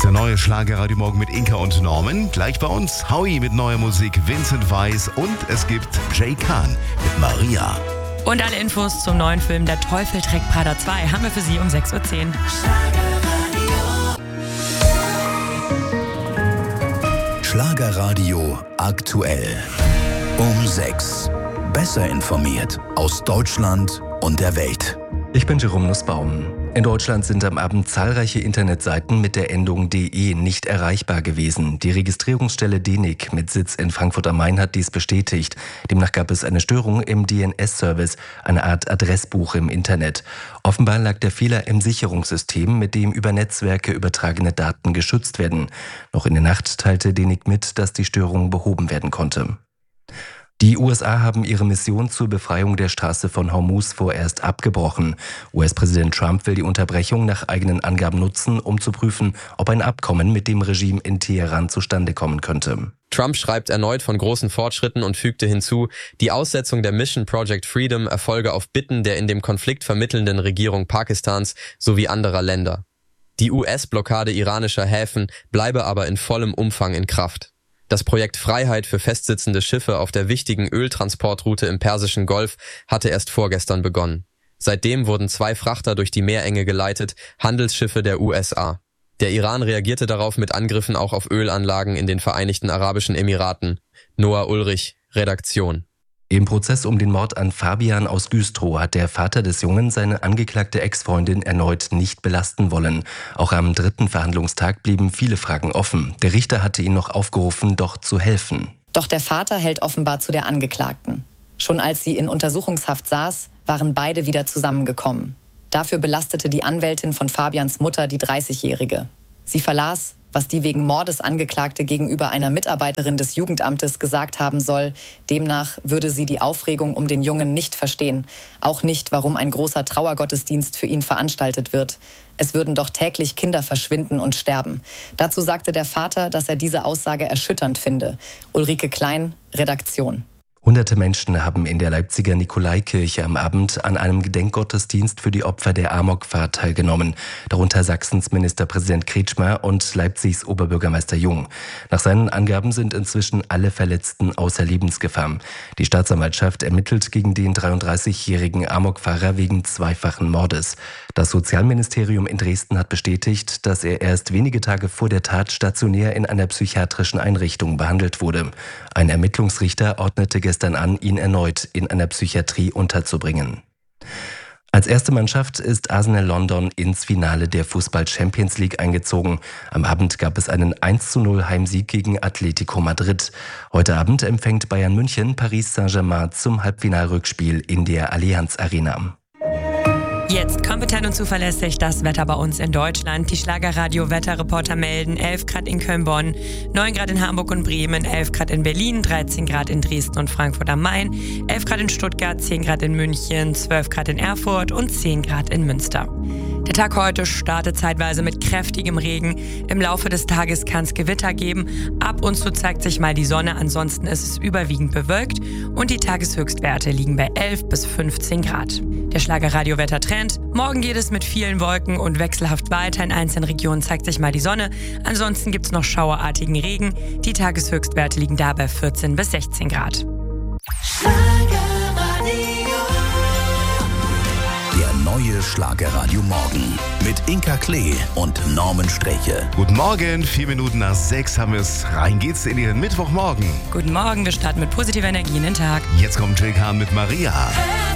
Der neue Schlagerradio Morgen mit Inka und Norman. Gleich bei uns Howie mit neuer Musik, Vincent Weiss und es gibt Jay Khan mit Maria. Und alle Infos zum neuen Film Der Teufel trägt Prada 2 haben wir für Sie um 6.10 Uhr. Schlagerradio aktuell. Um 6. Besser informiert aus Deutschland und der Welt. Ich bin Jerome Nussbaum. In Deutschland sind am Abend zahlreiche Internetseiten mit der Endung .de nicht erreichbar gewesen. Die Registrierungsstelle DENIC mit Sitz in Frankfurt am Main hat dies bestätigt. Demnach gab es eine Störung im DNS-Service, eine Art Adressbuch im Internet. Offenbar lag der Fehler im Sicherungssystem, mit dem über Netzwerke übertragene Daten geschützt werden. Noch in der Nacht teilte DENIC mit, dass die Störung behoben werden konnte. Die USA haben ihre Mission zur Befreiung der Straße von Hormuz vorerst abgebrochen. US-Präsident Trump will die Unterbrechung nach eigenen Angaben nutzen, um zu prüfen, ob ein Abkommen mit dem Regime in Teheran zustande kommen könnte. Trump schreibt erneut von großen Fortschritten und fügte hinzu, die Aussetzung der Mission Project Freedom erfolge auf Bitten der in dem Konflikt vermittelnden Regierung Pakistans sowie anderer Länder. Die US-Blockade iranischer Häfen bleibe aber in vollem Umfang in Kraft. Das Projekt Freiheit für festsitzende Schiffe auf der wichtigen Öltransportroute im Persischen Golf hatte erst vorgestern begonnen. Seitdem wurden 2 Frachter durch die Meerenge geleitet, Handelsschiffe der USA. Der Iran reagierte darauf mit Angriffen auch auf Ölanlagen in den Vereinigten Arabischen Emiraten. Noah Ulrich, Redaktion. Im Prozess um den Mord an Fabian aus Güstrow hat der Vater des Jungen seine angeklagte Ex-Freundin erneut nicht belasten wollen. Auch am 3. Verhandlungstag blieben viele Fragen offen. Der Richter hatte ihn noch aufgerufen, doch zu helfen. Doch der Vater hält offenbar zu der Angeklagten. Schon als sie in Untersuchungshaft saß, waren beide wieder zusammengekommen. Dafür belastete die Anwältin von Fabians Mutter die 30-Jährige. Sie verlas, was die wegen Mordes Angeklagte gegenüber einer Mitarbeiterin des Jugendamtes gesagt haben soll. Demnach würde sie die Aufregung um den Jungen nicht verstehen. Auch nicht, warum ein großer Trauergottesdienst für ihn veranstaltet wird. Es würden doch täglich Kinder verschwinden und sterben. Dazu sagte der Vater, dass er diese Aussage erschütternd finde. Ulrike Klein, Redaktion. Hunderte Menschen haben in der Leipziger Nikolaikirche am Abend an einem Gedenkgottesdienst für die Opfer der Amokfahrt teilgenommen, darunter Sachsens Ministerpräsident Kretschmer und Leipzigs Oberbürgermeister Jung. Nach seinen Angaben sind inzwischen alle Verletzten außer Lebensgefahr. Die Staatsanwaltschaft ermittelt gegen den 33-jährigen Amokfahrer wegen zweifachen Mordes. Das Sozialministerium in Dresden hat bestätigt, dass er erst wenige Tage vor der Tat stationär in einer psychiatrischen Einrichtung behandelt wurde. Ein Ermittlungsrichter ordnete gestern an, ihn erneut in einer Psychiatrie unterzubringen. Als erste Mannschaft ist Arsenal London ins Finale der Fußball-Champions League eingezogen. Am Abend gab es einen 1:0 Heimsieg gegen Atletico Madrid. Heute Abend empfängt Bayern München Paris Saint-Germain zum Halbfinalrückspiel in der Allianz Arena. Jetzt kompetent und zuverlässig das Wetter bei uns in Deutschland. Die Schlagerradio-Wetterreporter melden 11 Grad in Köln-Bonn, 9 Grad in Hamburg und Bremen, 11 Grad in Berlin, 13 Grad in Dresden und Frankfurt am Main, 11 Grad in Stuttgart, 10 Grad in München, 12 Grad in Erfurt und 10 Grad in Münster. Der Tag heute startet zeitweise mit kräftigem Regen. Im Laufe des Tages kann es Gewitter geben. Ab und zu zeigt sich mal die Sonne, ansonsten ist es überwiegend bewölkt und die Tageshöchstwerte liegen bei 11 bis 15 Grad. Der Schlagerradio-Wettertrend. Morgen geht es mit vielen Wolken und wechselhaft weiter. In einzelnen Regionen zeigt sich mal die Sonne. Ansonsten gibt es noch schauerartigen Regen. Die Tageshöchstwerte liegen da bei 14 bis 16 Grad. Der neue Schlagerradio Morgen mit Inka Klee und Norman Sträche. Guten Morgen, 4 Minuten nach 6 haben wir es. Rein geht's in Ihren Mittwochmorgen. Guten Morgen, wir starten mit positiver Energie in den Tag. Jetzt kommt Jay Khan mit Maria.